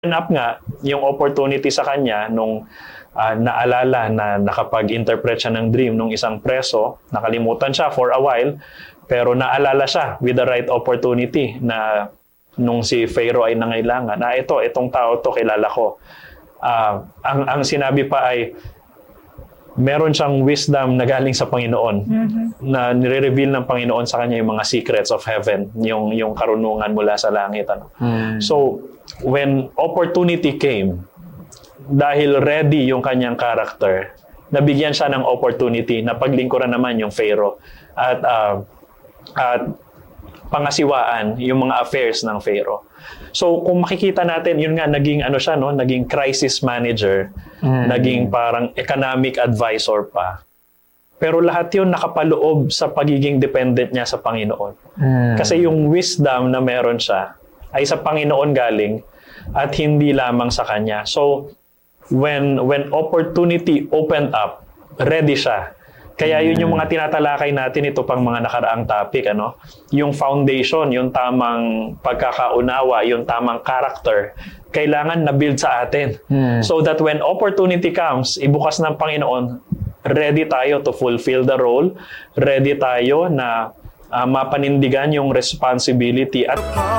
up nga yung opportunity sa kanya nung naalala na nakapag-interpret siya ng dream nung isang preso, nakalimutan siya for a while, pero naalala siya with the right opportunity na nung si Pharaoh ay nangailangan, itong tao to kilala ko. Ang sinabi pa ay, meron siyang wisdom na galing sa Panginoon, na nire-reveal ng Panginoon sa kanya yung mga secrets of heaven, yung karunungan mula sa langit. So, when opportunity came, dahil ready yung kanyang character, nabigyan siya ng opportunity na paglingkuran naman yung Pharaoh at pangasiwaan yung mga affairs ng Pharaoh. So kung makikita natin, yun nga, naging siya, no? Naging crisis manager, naging parang economic advisor pa. Pero lahat yun nakapaloob sa pagiging dependent niya sa Panginoon. Kasi yung wisdom na meron siya ay sa Panginoon galing at hindi lamang sa kanya. So when opportunity opened up, ready siya. Kaya yun yung mga tinatalakay natin, ito pang mga nakaraang topic, yung foundation, yung tamang pagkakaunawa, yung tamang character, kailangan na-build sa atin. So that when opportunity comes, ibukas ng Panginoon, ready tayo to fulfill the role, ready tayo na mapanindigan yung responsibility at